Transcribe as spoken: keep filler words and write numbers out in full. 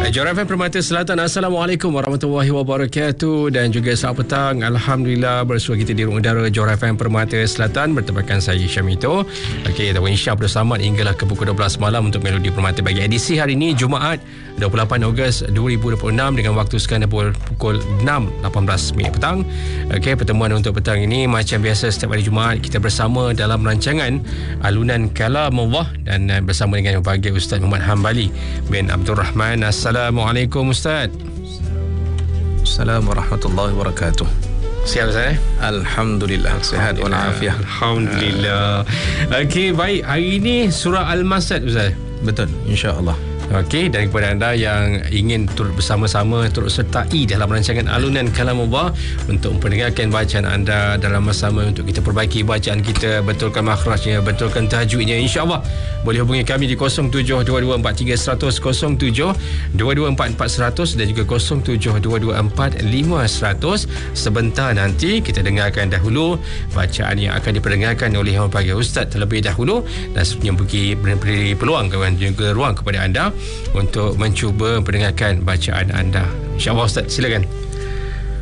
Johor F M Permata Selatan. Assalamualaikum warahmatullahi wabarakatuh. Dan juga selamat petang. Alhamdulillah bersua kita di ruang udara Johor F M Permata Selatan bertebakan saya Syamito. Okey, kita insya bersama hinggalah ke pukul dua belas malam untuk Melodi Permata bagi edisi hari ini Jumaat dua puluh lapan Ogos dua ribu dua puluh enam dengan waktu sekarang pukul, pukul enam lapan belas minit petang. Okey, pertemuan untuk petang ini macam biasa setiap hari Jumaat kita bersama dalam rancangan Alunan Kalamullah dan uh, bersama dengan bahagia Ustaz Muhammad Hambali bin Abdul Rahman. Assalamualaikum Ustaz. Assalamualaikum warahmatullahi wabarakatuh. Sihat Ustaz? Alhamdulillah, sihat walafiat. Alhamdulillah. Okey, baik. Hari ini surah Al-Masad Ustaz. Betul, insya-Allah. Okey, dan kepada anda yang ingin turut bersama-sama turut sertai dalam rancangan Alunan Kalamullah untuk memperdengarkan bacaan anda dalam masa-masa untuk kita perbaiki bacaan kita, betulkan makhrajnya, betulkan tajwidnya, insya-Allah boleh hubungi kami di kosong tujuh dua dua empat tiga seratus, kosong tujuh dua dua empat empat seratus dan juga kosong tujuh dua dua empat lima seratus. Sebentar nanti kita dengarkan dahulu bacaan yang akan diperdengarkan oleh Yang Bahagia Ustaz terlebih dahulu dan seterusnya beri, beri peluang dan juga ruang kepada anda untuk mencuba mendengarkan bacaan anda. InsyaAllah Ustaz, silakan.